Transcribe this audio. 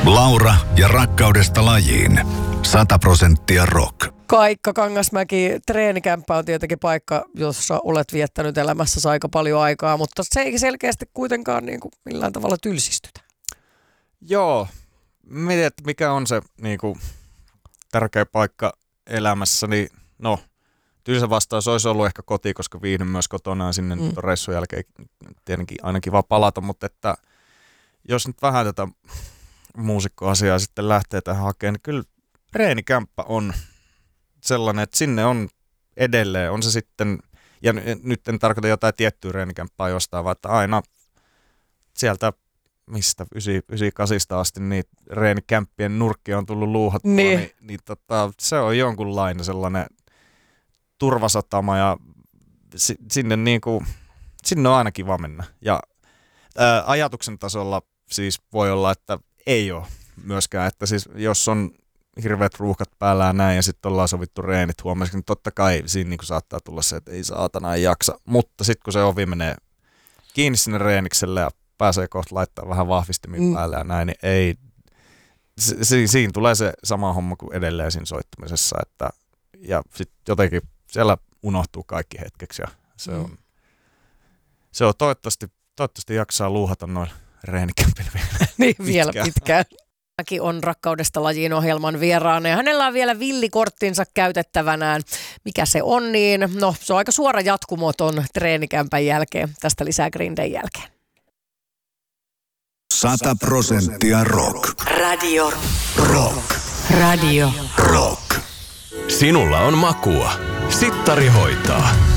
Laura ja rakkaudesta lajiin. 100% rock. Kaikka Kangasmäki, treenikämppä on tietenkin paikka, jossa olet viettänyt elämässäsi aika paljon aikaa, mutta se ei selkeästi kuitenkaan niin kuin millään tavalla tylsistytä. Joo, mietin, että mikä on se niin kuin tärkeä paikka elämässä, niin no, tylsä vastaus olisi ollut ehkä koti, koska viihdyn myös kotona ja sinne nyt on reissun jälkeen tietenkin aina kiva palata, mutta että jos nyt vähän tätä muusikkoasiaa sitten lähtee tähän hakemaan, niin kyllä treenikämppä on sellainen, että sinne on edelleen, on se sitten, ja nyt en tarkoita jotain tiettyä treenikämppää jostain, vaan että aina sieltä, mistä 98 asti niitä treenikämppien nurkkia on tullut luuhattua, niin se on jonkunlainen sellainen turvasatama ja sinne, sinne on aina kiva mennä. Ja ajatuksen tasolla siis voi olla, että ei ole myöskään, että siis jos on hirveät ruuhkat päällä ja näin ja sitten ollaan sovittu reenit huomenna, niin totta kai siinä saattaa tulla se, että ei saatana ei jaksa, mutta sitten kun se ovi menee kiinni sinne reenikselle ja pääsee kohta laittaa vähän vahvistimia päälle ja näin, niin ei, siinä tulee se sama homma kuin edelleen siinä soittamisessa, että ja sitten jotenkin siellä unohtuu kaikki hetkeksi ja se on toivottavasti jaksaa luuhata noin reenikämpillä vielä niin, vielä pitkään. Mäkin on Rakkaudesta lajiin -ohjelman vieraana ja hänellä on vielä villikorttinsa käytettävänään. Mikä se on, niin no se on aika suora jatkumo ton treenikämpän jälkeen. Tästä lisää Green Dayn jälkeen. 100% rock. Radio Rock. Radio Rock. Sinulla on makua. Sittari hoitaa.